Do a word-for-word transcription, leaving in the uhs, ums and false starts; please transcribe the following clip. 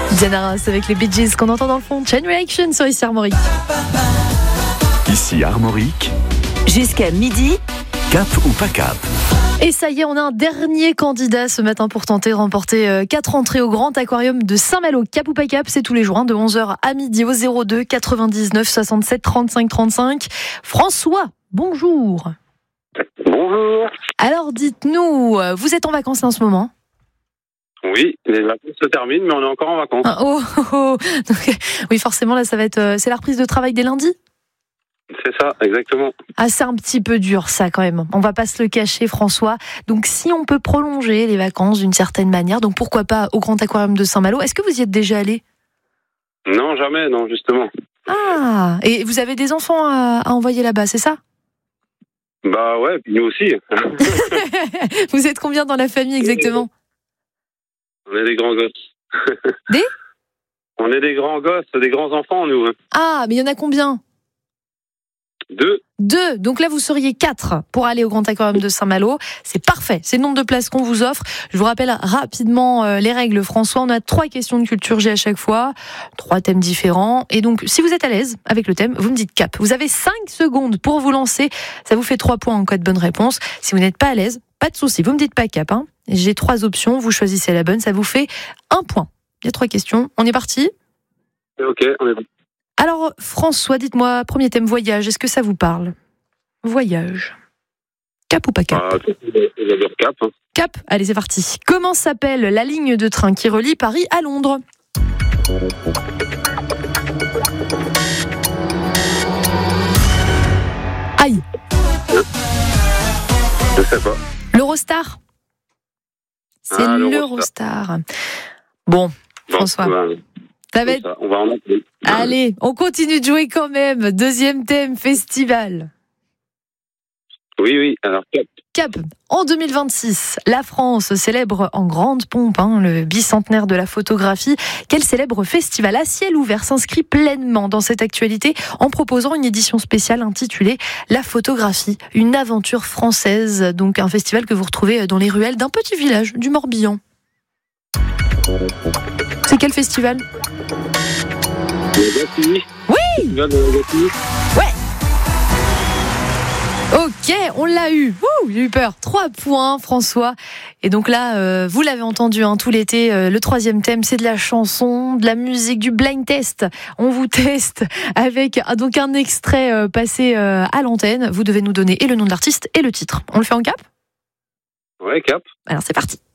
Diana Ross avec les Bee Gees qu'on entend dans le fond. Chain Reaction sur Ici Armorique. Ici Armorique. Jusqu'à midi. Cap ou pas cap? Et ça y est, on a un dernier candidat ce matin pour tenter de remporter quatre entrées au Grand Aquarium de Saint-Malo. Cap ou pas cap, c'est tous les jours, hein, de onze heures à midi au zéro deux quatre-vingt-dix-neuf soixante-sept trente-cinq trente-cinq. François, bonjour. Bonjour. Alors dites-nous, vous êtes en vacances en ce moment? Oui, les vacances se terminent, mais on est encore en vacances. Ah, oh, oh, oh. Donc, oui, forcément, là, ça va être, c'est la reprise de travail dès lundi? C'est ça, exactement. Ah, c'est un petit peu dur, ça, quand même. On va pas se le cacher, François. Donc, si on peut prolonger les vacances d'une certaine manière, donc pourquoi pas au Grand Aquarium de Saint-Malo? Est-ce que vous y êtes déjà allé? Non, jamais, non, justement. Ah, et vous avez des enfants à, à envoyer là-bas, c'est ça? Bah ouais, puis nous aussi. Vous êtes combien dans la famille exactement? On est des grands gosses. Des? On est des grands gosses, des grands enfants, nous. Ah, mais il y en a combien? Deux. Deux. Donc là, vous seriez quatre pour aller au Grand Aquarium de Saint-Malo. C'est parfait. C'est le nombre de places qu'on vous offre. Je vous rappelle rapidement euh, les règles, François. On a trois questions de culture G à chaque fois. Trois thèmes différents. Et donc, si vous êtes à l'aise avec le thème, vous me dites cap. Vous avez cinq secondes pour vous lancer. Ça vous fait trois points en cas de bonne réponse. Si vous n'êtes pas à l'aise, pas de souci. Vous me dites pas cap, hein. J'ai trois options. Vous choisissez la bonne. Ça vous fait un point. Il y a trois questions. On est parti? Ok, on est bon. Alors, François, dites-moi, premier thème voyage, est-ce que ça vous parle? Voyage. Cap ou pas cap? Ah, on va dire cap. Hein. Cap, allez, c'est parti. Comment s'appelle la ligne de train qui relie Paris à Londres? Aïe. Je sais pas. L'Eurostar. C'est Ah, l'Eurostar. Bon, François. Bon, Ça va être... ça, on va en appeler. Allez, on continue de jouer quand même. Deuxième thème, festival. Oui, oui, alors cap. Cap. En deux mille vingt-six, la France célèbre en grande pompe hein, le bicentenaire de la photographie. Quel célèbre festival à ciel ouvert s'inscrit pleinement dans cette actualité en proposant une édition spéciale intitulée La photographie, une aventure française. Donc un festival que vous retrouvez dans les ruelles d'un petit village du Morbihan. C'est quel festival? Le Gâtillon. Oui. Le Gâtillon. Ouais. Ok, on l'a eu. Ouh, j'ai eu peur. Trois points, François. Et donc là, euh, vous l'avez entendu hein, tout l'été, euh, le troisième thème, c'est de la chanson, de la musique, du blind test. On vous teste avec ah, donc un extrait euh, passé euh, à l'antenne. Vous devez nous donner et le nom de l'artiste et le titre. On le fait en cap? Ouais, cap. Alors c'est parti.